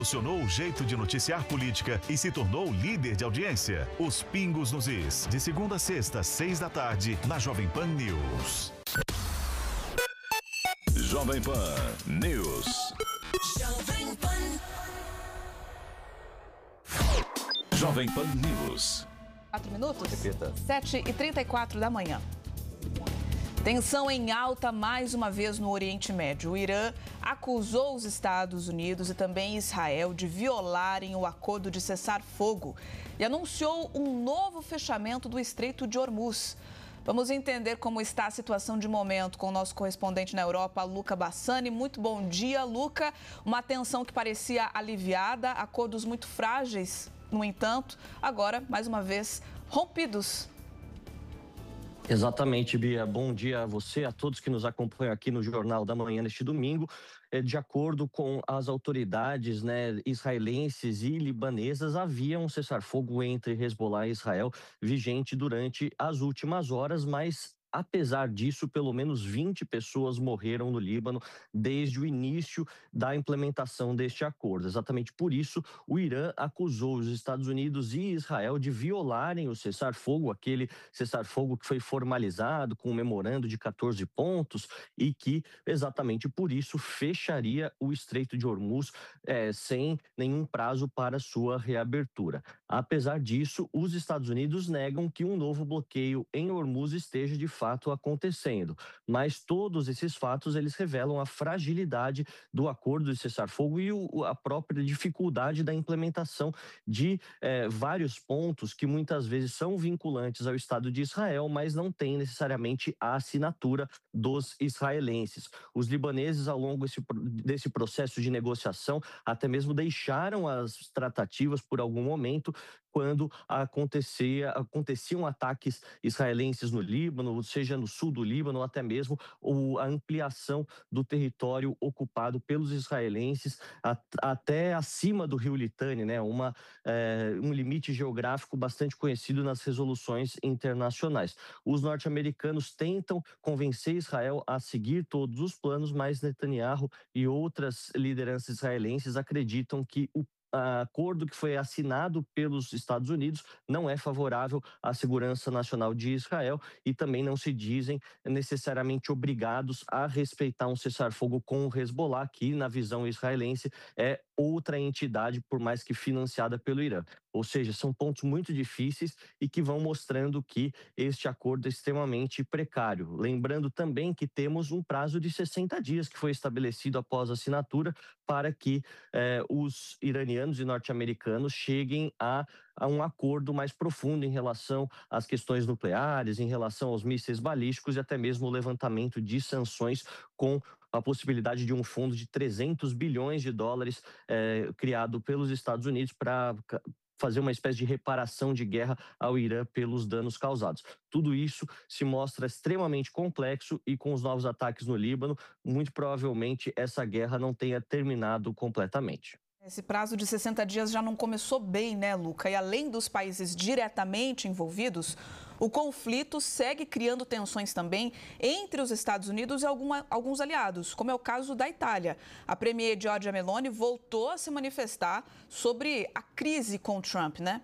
Revolucionou o jeito de noticiar política e se tornou líder de audiência. Os Pingos nos Is, de segunda a sexta, 6 da tarde, na Jovem Pan News. Jovem Pan News. Jovem Pan. Jovem Pan News. 4 minutos? Repita. 7h34 da manhã. Tensão em alta mais uma vez no Oriente Médio. O Irã acusou os Estados Unidos e também Israel de violarem o acordo de cessar-fogo e anunciou um novo fechamento do Estreito de Hormuz. Vamos entender como está a situação de momento com o nosso correspondente na Europa, Luca Bassani. Muito bom dia, Luca. Uma tensão que parecia aliviada, acordos muito frágeis, no entanto, agora, mais uma vez, rompidos. Exatamente, Bia. Bom dia a você, a todos que nos acompanham aqui no Jornal da Manhã neste domingo. De acordo com as autoridades, israelenses e libanesas, havia um cessar-fogo entre Hezbollah e Israel vigente durante as últimas horas, mas apesar disso, pelo menos 20 pessoas morreram no Líbano desde o início da implementação deste acordo. Exatamente por isso, o Irã acusou os Estados Unidos e Israel de violarem o cessar-fogo, aquele cessar-fogo que foi formalizado com um memorando de 14 pontos e que, exatamente por isso, fecharia o Estreito de Hormuz sem nenhum prazo para sua reabertura. Apesar disso, os Estados Unidos negam que um novo bloqueio em Hormuz esteja de fato acontecendo, mas todos esses fatos eles revelam a fragilidade do acordo de cessar-fogo e a própria dificuldade da implementação de vários pontos que muitas vezes são vinculantes ao Estado de Israel, mas não têm necessariamente a assinatura dos israelenses. Os libaneses, ao longo desse processo de negociação, até mesmo deixaram as tratativas por algum momento, quando aconteciam ataques israelenses no Líbano, seja no sul do Líbano, ou até mesmo a ampliação do território ocupado pelos israelenses até acima do rio Litani, um limite geográfico bastante conhecido nas resoluções internacionais. Os norte-americanos tentam convencer Israel a seguir todos os planos, mas Netanyahu e outras lideranças israelenses acreditam que o acordo que foi assinado pelos Estados Unidos não é favorável à segurança nacional de Israel e também não se dizem necessariamente obrigados a respeitar um cessar-fogo com o Hezbollah, que, na visão israelense, é outra entidade, por mais que financiada pelo Irã. Ou seja, são pontos muito difíceis e que vão mostrando que este acordo é extremamente precário. Lembrando também que temos um prazo de 60 dias que foi estabelecido após a assinatura para que os iranianos e norte-americanos cheguem a um acordo mais profundo em relação às questões nucleares, em relação aos mísseis balísticos e até mesmo o levantamento de sanções com a possibilidade de um fundo de 300 bilhões de dólares criado pelos Estados Unidos para fazer uma espécie de reparação de guerra ao Irã pelos danos causados. Tudo isso se mostra extremamente complexo e com os novos ataques no Líbano, muito provavelmente essa guerra não tenha terminado completamente. Esse prazo de 60 dias já não começou bem, né, Luca? E além dos países diretamente envolvidos, o conflito segue criando tensões também entre os Estados Unidos e alguns aliados, como é o caso da Itália. A premier Giorgia Meloni voltou a se manifestar sobre a crise com Trump, né?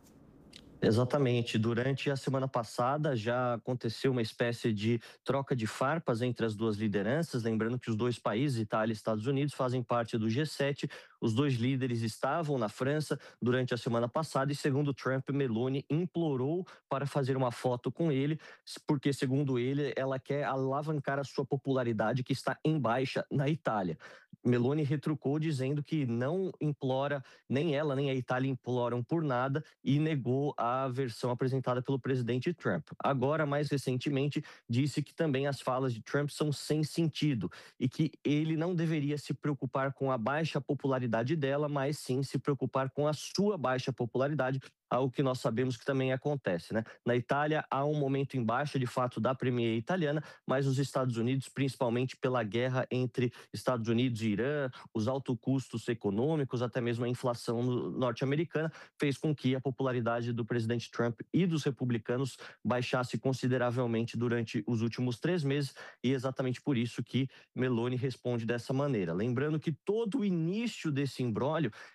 Exatamente. Durante a semana passada já aconteceu uma espécie de troca de farpas entre as duas lideranças, lembrando que os dois países, Itália e Estados Unidos, fazem parte do G7. Os dois líderes estavam na França durante a semana passada e, segundo Trump, Meloni implorou para fazer uma foto com ele, porque, segundo ele, ela quer alavancar a sua popularidade que está em baixa na Itália. Meloni retrucou dizendo que não implora, nem ela nem a Itália imploram por nada e negou a versão apresentada pelo presidente Trump. Agora, mais recentemente, disse que também as falas de Trump são sem sentido e que ele não deveria se preocupar com a baixa popularidade dela, mas sim se preocupar com a sua baixa popularidade, algo que nós sabemos que também acontece, né? Na Itália há um momento em baixa, de fato, da Premier italiana, mas os Estados Unidos, principalmente pela guerra entre Estados Unidos e Irã, os altos custos econômicos, até mesmo a inflação norte-americana, fez com que a popularidade do presidente Trump e dos republicanos baixasse consideravelmente durante os últimos 3 meses, e é exatamente por isso que Meloni responde dessa maneira. Lembrando que todo o início desse imbróglio